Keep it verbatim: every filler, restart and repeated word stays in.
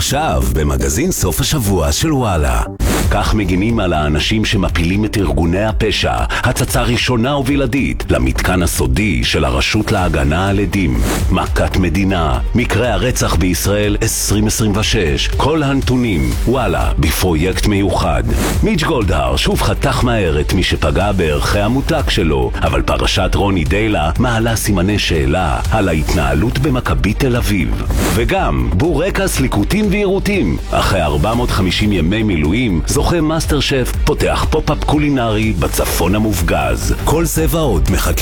עכשיו במגזין סוף השבוע של וואלה. כך מגינים על האנשים שמפילים את ארגוני הפשע, הצצה ראשונה ובלעדית למתקן הסודי של הרשות להגנה על עדים. מכת מדינה, מקרה הרצח בישראל עשרים עשרים ושש, כל הנתונים, וואלה, בפרויקט מיוחד. מיץ' גולדהר שוב חתך מהר את מי שפגע בערכי המותק שלו, אבל פרשת רוני דיילה מעלה סימני שאלה על ההתנהלות במכבי תל אביב. וגם בורקס ליקוטים ועירותים, אחרי ארבע מאות וחמישים ימי מילואים, זוכה מאסטר שף פותח פופ-אפ קולינרי בצפון המופגז. כל זה ועוד מחכה